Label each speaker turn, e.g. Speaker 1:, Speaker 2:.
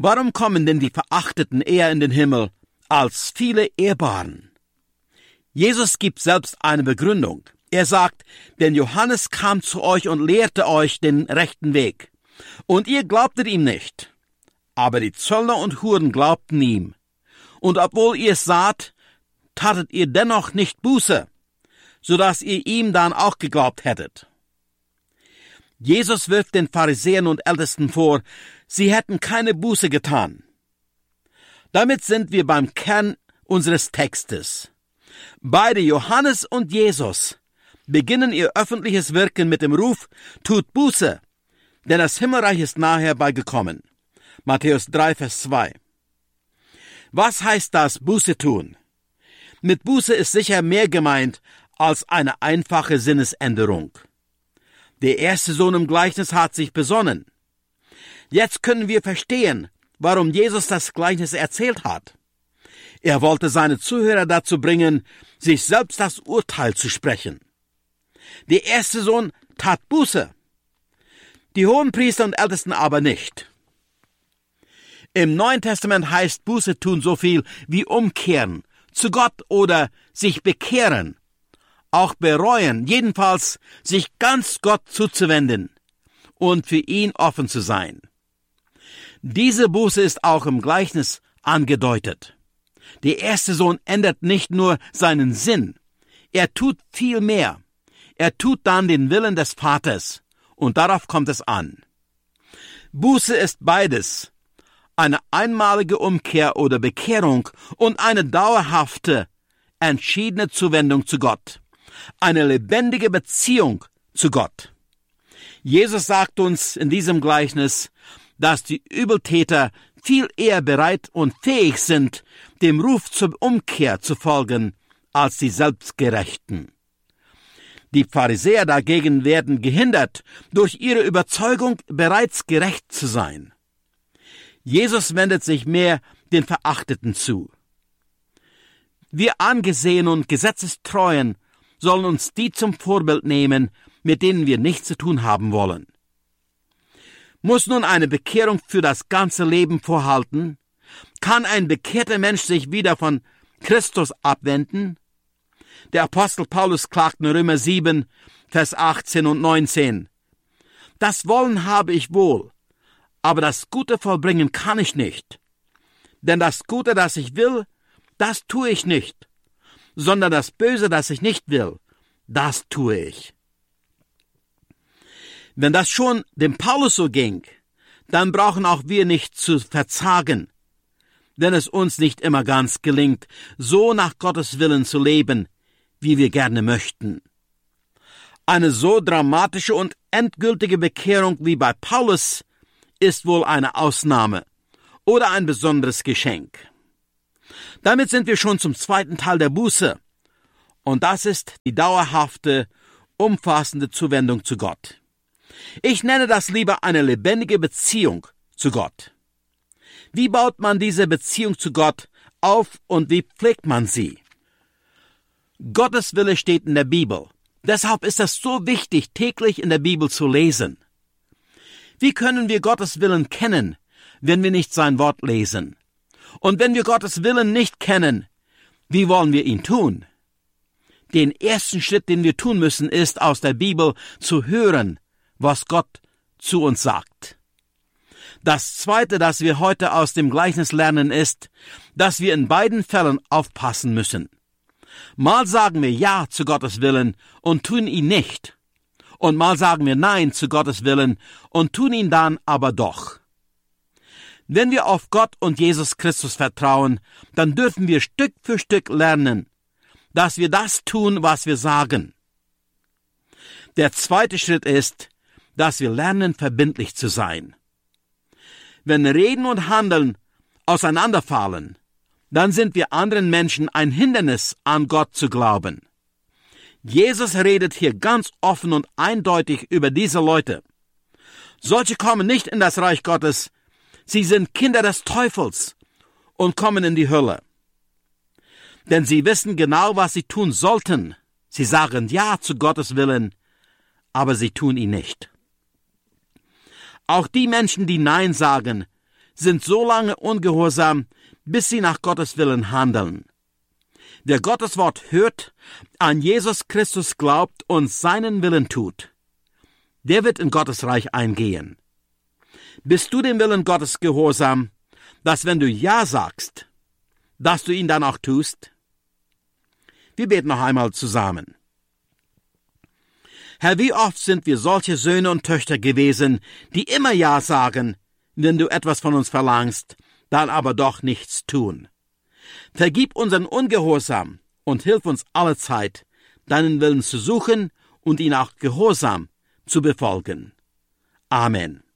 Speaker 1: Warum kommen denn die Verachteten eher in den Himmel als viele Ehrbaren? Jesus gibt selbst eine Begründung. Er sagt, denn Johannes kam zu euch und lehrte euch den rechten Weg. Und ihr glaubtet ihm nicht. Aber die Zöllner und Huren glaubten ihm. Und obwohl ihr es saht, tatet ihr dennoch nicht Buße, so dass ihr ihm dann auch geglaubt hättet. Jesus wirft den Pharisäern und Ältesten vor, sie hätten keine Buße getan. Damit sind wir beim Kern unseres Textes. Beide Johannes und Jesus beginnen ihr öffentliches Wirken mit dem Ruf, tut Buße, denn das Himmelreich ist nahe herbeigekommen. Matthäus 3, Vers 2. Was heißt das, Buße tun? Mit Buße ist sicher mehr gemeint als eine einfache Sinnesänderung. Der erste Sohn im Gleichnis hat sich besonnen. Jetzt können wir verstehen, warum Jesus das Gleichnis erzählt hat. Er wollte seine Zuhörer dazu bringen, sich selbst das Urteil zu sprechen. Der erste Sohn tat Buße, die Hohenpriester und Ältesten aber nicht. Im Neuen Testament heißt Buße tun so viel wie umkehren, zu Gott oder sich bekehren, auch bereuen, jedenfalls sich ganz Gott zuzuwenden und für ihn offen zu sein. Diese Buße ist auch im Gleichnis angedeutet. Der erste Sohn ändert nicht nur seinen Sinn, er tut viel mehr. Er tut dann den Willen des Vaters, und darauf kommt es an. Buße ist beides, eine einmalige Umkehr oder Bekehrung und eine dauerhafte, entschiedene Zuwendung zu Gott, eine lebendige Beziehung zu Gott. Jesus sagt uns in diesem Gleichnis, dass die Übeltäter viel eher bereit und fähig sind, dem Ruf zur Umkehr zu folgen, als die Selbstgerechten. Die Pharisäer dagegen werden gehindert, durch ihre Überzeugung bereits gerecht zu sein. Jesus wendet sich mehr den Verachteten zu. Wir Angesehenen und Gesetzestreuen sollen uns die zum Vorbild nehmen, mit denen wir nichts zu tun haben wollen. Muss nun eine Bekehrung für das ganze Leben vorhalten? Kann ein bekehrter Mensch sich wieder von Christus abwenden? Der Apostel Paulus klagt in Römer 7, Vers 18 und 19. Das Wollen habe ich wohl, aber das Gute vollbringen kann ich nicht. Denn das Gute, das ich will, das tue ich nicht, sondern das Böse, das ich nicht will, das tue ich. Wenn das schon dem Paulus so ging, dann brauchen auch wir nicht zu verzagen, wenn es uns nicht immer ganz gelingt, so nach Gottes Willen zu leben, wie wir gerne möchten. Eine so dramatische und endgültige Bekehrung wie bei Paulus ist wohl eine Ausnahme oder ein besonderes Geschenk. Damit sind wir schon zum zweiten Teil der Buße, und das ist die dauerhafte, umfassende Zuwendung zu Gott. Ich nenne das lieber eine lebendige Beziehung zu Gott. Wie baut man diese Beziehung zu Gott auf und wie pflegt man sie? Gottes Wille steht in der Bibel. Deshalb ist es so wichtig, täglich in der Bibel zu lesen. Wie können wir Gottes Willen kennen, wenn wir nicht sein Wort lesen? Und wenn wir Gottes Willen nicht kennen, wie wollen wir ihn tun? Den ersten Schritt, den wir tun müssen, ist, aus der Bibel zu hören, was Gott zu uns sagt. Das Zweite, das wir heute aus dem Gleichnis lernen, ist, dass wir in beiden Fällen aufpassen müssen. Mal sagen wir Ja zu Gottes Willen und tun ihn nicht. Und mal sagen wir Nein zu Gottes Willen und tun ihn dann aber doch. Wenn wir auf Gott und Jesus Christus vertrauen, dann dürfen wir Stück für Stück lernen, dass wir das tun, was wir sagen. Der zweite Schritt ist, dass wir lernen, verbindlich zu sein. Wenn Reden und Handeln auseinanderfallen, dann sind wir anderen Menschen ein Hindernis, an Gott zu glauben. Jesus redet hier ganz offen und eindeutig über diese Leute. Solche kommen nicht in das Reich Gottes, sie sind Kinder des Teufels und kommen in die Hölle. Denn sie wissen genau, was sie tun sollten. Sie sagen Ja zu Gottes Willen, aber sie tun ihn nicht. Auch die Menschen, die Nein sagen, sind so lange ungehorsam, bis sie nach Gottes Willen handeln. Wer Gottes Wort hört, an Jesus Christus glaubt und seinen Willen tut, der wird in Gottes Reich eingehen. Bist du dem Willen Gottes gehorsam, dass wenn du Ja sagst, dass du ihn dann auch tust? Wir beten noch einmal zusammen. Herr, wie oft sind wir solche Söhne und Töchter gewesen, die immer Ja sagen, wenn du etwas von uns verlangst, dann aber doch nichts tun. Vergib unseren Ungehorsam und hilf uns allezeit, deinen Willen zu suchen und ihn auch gehorsam zu befolgen. Amen.